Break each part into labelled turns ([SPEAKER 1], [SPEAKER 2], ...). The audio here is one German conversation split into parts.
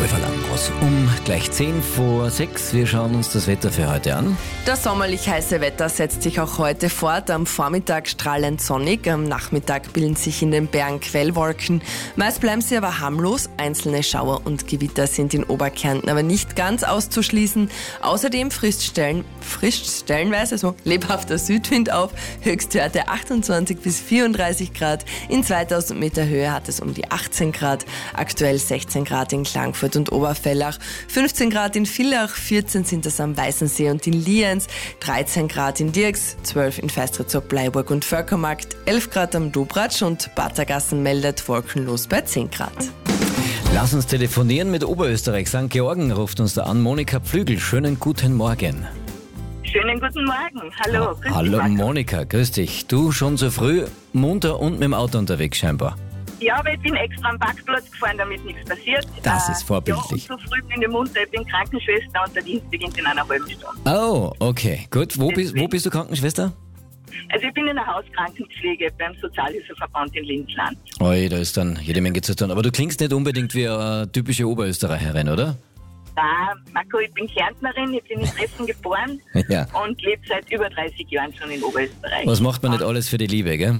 [SPEAKER 1] Pulverlandhaus. Gleich 5:10. Wir schauen uns das Wetter für heute an.
[SPEAKER 2] Das sommerlich heiße Wetter setzt sich auch heute fort. Am Vormittag strahlend sonnig, am Nachmittag bilden sich in den Bergen Quellwolken. Meist bleiben sie aber harmlos. Einzelne Schauer und Gewitter sind in Oberkärnten aber nicht ganz auszuschließen. Außerdem frischt stellenweise so lebhafter Südwind auf. Höchstwerte 28 bis 34 Grad. In 2000 Meter Höhe hat es um die 18 Grad. Aktuell 16 Grad in Klagenfurt und Oberfellach, 15 Grad in Villach, 14 sind es am Weißensee und in Lienz, 13 Grad in Dirks, 12 in Feistritz-ob Bleiburg und Völkermarkt, 11 Grad am Dobratsch und Battergassen meldet wolkenlos bei 10 Grad.
[SPEAKER 1] Lass uns telefonieren mit Oberösterreich. St. Georgen ruft uns da an. Monika Pflügel, schönen guten Morgen.
[SPEAKER 3] Schönen guten Morgen. Hallo. Grüß dich,
[SPEAKER 1] Hallo
[SPEAKER 3] Marco.
[SPEAKER 1] Monika, grüß dich. Du schon so früh munter und mit dem Auto unterwegs scheinbar.
[SPEAKER 3] Ja, aber ich bin extra am Parkplatz gefahren, damit nichts passiert.
[SPEAKER 1] Das ist vorbildlich.
[SPEAKER 3] Ja, und so früh bin ich munter. Ich bin Krankenschwester und der Dienst beginnt in einer halben Stunde.
[SPEAKER 1] Oh, okay, gut. Wo bist du Krankenschwester?
[SPEAKER 3] Also ich bin in der Hauskrankenpflege beim Sozialhilfeverband in Linzland.
[SPEAKER 1] Oi, da ist dann jede Menge zu tun. Aber du klingst nicht unbedingt wie eine typische Oberösterreicherin, oder?
[SPEAKER 3] Marco, ich bin Kärntnerin, ich bin in Treffen geboren
[SPEAKER 1] Ja.
[SPEAKER 3] und lebe seit über 30 Jahren schon in Oberösterreich.
[SPEAKER 1] Was macht man nicht alles für die Liebe, gell?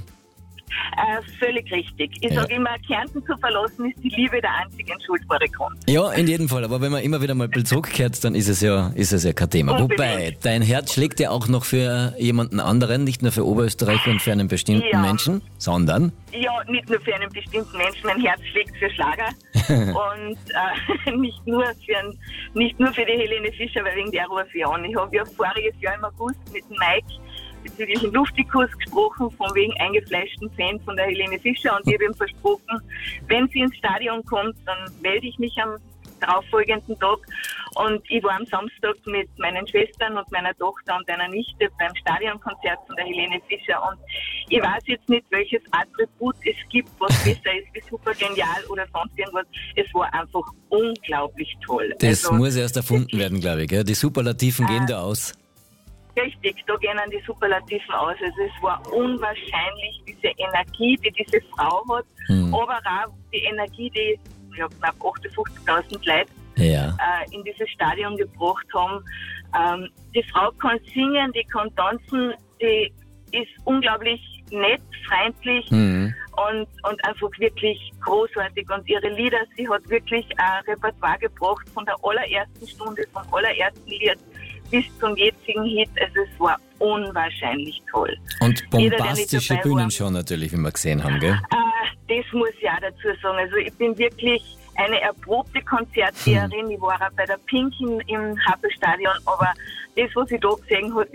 [SPEAKER 3] Völlig richtig. Ich
[SPEAKER 1] Ja.
[SPEAKER 3] sage immer, Kärnten zu verlassen ist die Liebe der einzig entschuldbare Grund.
[SPEAKER 1] Ja, in jedem Fall. Aber wenn man immer wieder mal ein bisschen zurückkehrt, dann ist es ja kein Thema.
[SPEAKER 3] Unbedingt.
[SPEAKER 1] Wobei, dein Herz schlägt ja auch noch für jemanden anderen, nicht nur für Österreich und für einen bestimmten
[SPEAKER 3] Ja.
[SPEAKER 1] Menschen, sondern...
[SPEAKER 3] Ja, nicht nur für einen bestimmten Menschen. Mein Herz schlägt für Schlager und nicht nur für die Helene Fischer, weil wegen der rufe ich an. Ich habe ja voriges Jahr im August mit dem Mike bezüglich dem Luftikus gesprochen, von wegen eingefleischten Fan von der Helene Fischer, und ich habe ihm versprochen, wenn sie ins Stadion kommt, dann melde ich mich am darauffolgenden Tag. Und ich war am Samstag mit meinen Schwestern und meiner Tochter und einer Nichte beim Stadionkonzert von der Helene Fischer, und ich weiß jetzt nicht, welches Attribut es gibt, was besser ist, wie super genial oder sonst irgendwas. Es war einfach unglaublich toll.
[SPEAKER 1] Das muss erst erfunden werden, glaube ich. Gell? Die Superlativen gehen da aus.
[SPEAKER 3] Richtig, da gehen dann die Superlativen aus. Also es war unwahrscheinlich, diese Energie, die diese Frau hat, aber auch die Energie, die knapp 58.000 Leute
[SPEAKER 1] Ja.
[SPEAKER 3] in dieses Stadion gebracht haben. Die Frau kann singen, die kann tanzen, die ist unglaublich nett, freundlich und einfach wirklich großartig. Und ihre Lieder, sie hat wirklich ein Repertoire gebracht von der allerersten Stunde, vom allerersten Lied bis zum jetzigen Hit. Also es war unwahrscheinlich toll.
[SPEAKER 1] Und
[SPEAKER 3] Jeder, der
[SPEAKER 1] bombastische
[SPEAKER 3] nicht dabei
[SPEAKER 1] Bühnenshow natürlich, wie wir gesehen haben, gell?
[SPEAKER 3] Das muss ich auch dazu sagen. Also ich bin wirklich eine erprobte Konzertseherin. Ich war auch bei der Pink im Happelstadion, aber das, was ich da gesehen habe,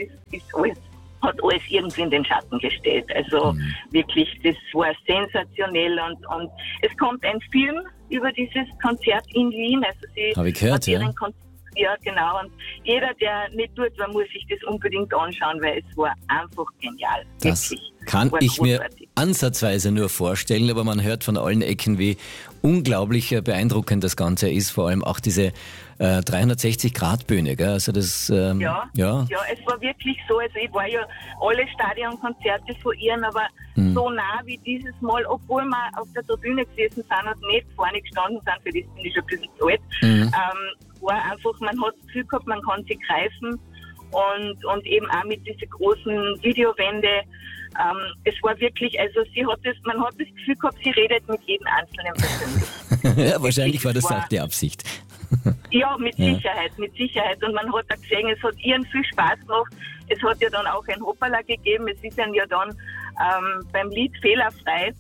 [SPEAKER 3] hat alles irgendwie in den Schatten gestellt. Also wirklich, das war sensationell, und es kommt ein Film über dieses Konzert in Wien. Also sie
[SPEAKER 1] Habe ich gehört, ja.
[SPEAKER 3] Ja, genau. Und jeder, der nicht dort war, muss sich das unbedingt anschauen, weil es war einfach genial.
[SPEAKER 1] Das
[SPEAKER 3] Wirklich.
[SPEAKER 1] kann
[SPEAKER 3] War
[SPEAKER 1] ich mir
[SPEAKER 3] großartig.
[SPEAKER 1] ansatzweise nur vorstellen, aber man hört von allen Ecken, wie unglaublich beeindruckend das Ganze ist, vor allem auch diese 360-Grad-Bühne, gell? Also das,
[SPEAKER 3] Ja, es war wirklich so. Also ich war ja alle Stadionkonzerte von ihren, aber so nah wie dieses Mal, obwohl wir auf der Tribüne gesessen sind und nicht vorne gestanden sind, für das bin ich schon ein bisschen zu alt, war einfach, man hat das Gefühl gehabt, man kann sie greifen, und eben auch mit diesen großen Videowände. Es war wirklich, also man hat das Gefühl gehabt, sie redet mit jedem Einzelnen persönlich.
[SPEAKER 1] ja, wahrscheinlich war das auch die Absicht.
[SPEAKER 3] Ja, mit Sicherheit. Und man hat auch gesehen, es hat ihren viel Spaß gemacht. Es hat ja dann auch ein Hoppala gegeben. Es ist ja dann beim Lied Fehlerfrei,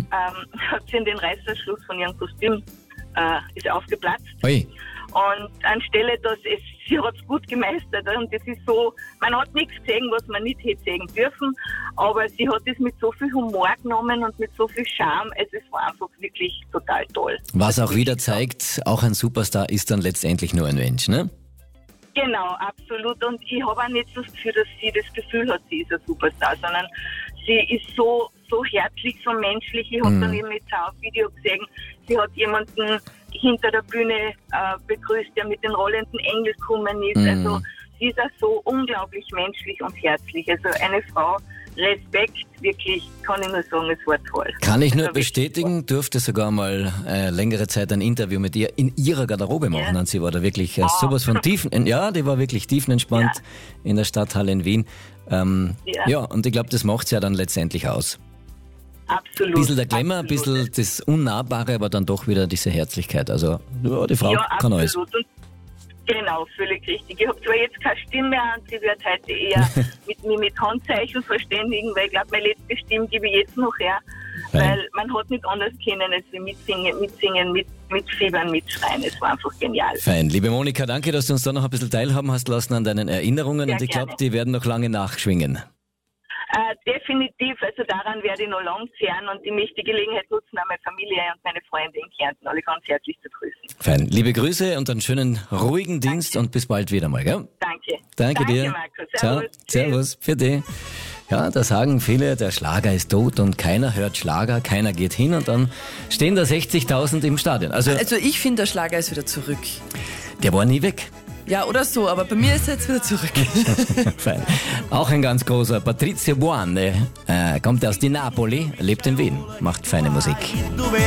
[SPEAKER 3] hat sie in den Reißverschluss von ihrem Kostüm ist aufgeplatzt.
[SPEAKER 1] Ui.
[SPEAKER 3] Und anstelle, dass sie hat es gut gemeistert. Und das ist so, man hat nichts gesehen, was man nicht hätte sehen dürfen, aber sie hat es mit so viel Humor genommen und mit so viel Charme. Also es war einfach wirklich total toll.
[SPEAKER 1] Was auch wieder zeigt, auch ein Superstar ist dann letztendlich nur ein Mensch, ne?
[SPEAKER 3] Genau, absolut. Und ich habe auch nicht so das Gefühl, dass sie das Gefühl hat, sie ist ein Superstar, sondern sie ist so herzlich, so menschlich. Ich habe dann eben jetzt auch auf Video gesehen, sie hat jemanden hinter der Bühne begrüßt, der mit den rollenden Engel gekommen ist. Also sie ist auch so unglaublich menschlich und herzlich. Also eine Frau, Respekt, wirklich, kann ich nur sagen, es war toll.
[SPEAKER 1] Kann ich nur bestätigen, durfte sogar mal längere Zeit ein Interview mit ihr in ihrer Garderobe machen. Und sie war da wirklich sowas von ja, die war wirklich tiefenentspannt in der Stadthalle in Wien. Ja, und ich glaube, das macht's ja dann letztendlich aus.
[SPEAKER 3] Absolut.
[SPEAKER 1] Ein bisschen der Glamour, ein bisschen das Unnahbare, aber dann doch wieder diese Herzlichkeit. Also, ja, die Frau kann alles.
[SPEAKER 3] Und genau, völlig richtig. Ich habe zwar jetzt keine Stimme mehr und sie wird heute eher mit Handzeichen verständigen, weil ich glaube, meine letzte Stimme gebe ich jetzt noch her. Weil man hat nicht anders können, als wir mitsingen, mitfiebern, mitschreien. Es war einfach genial.
[SPEAKER 1] Fein. Liebe Monika, danke, dass du uns da noch ein bisschen teilhaben hast lassen an deinen Erinnerungen. Und ich glaube, die werden noch lange nachschwingen.
[SPEAKER 3] Definitiv, also daran werde ich noch lang zehren und ich möchte die Gelegenheit nutzen, auch meine Familie und meine Freunde in Kärnten alle ganz herzlich zu grüßen.
[SPEAKER 1] Fein. Liebe Grüße und einen schönen, ruhigen Dienst und bis bald wieder mal, gell? Danke dir.
[SPEAKER 3] Marco.
[SPEAKER 1] Ciao. Servus. Für dich. Ja, da sagen viele, der Schlager ist tot und keiner hört Schlager, keiner geht hin und dann stehen da 60.000 im Stadion. Also
[SPEAKER 2] ich finde, der Schlager ist wieder zurück.
[SPEAKER 1] Der war nie weg.
[SPEAKER 2] Ja, oder so, aber bei mir ist er jetzt wieder zurück.
[SPEAKER 1] Fein. Auch ein ganz großer, Patrizio Buone, kommt aus Di Napoli, lebt in Wien, macht feine Musik.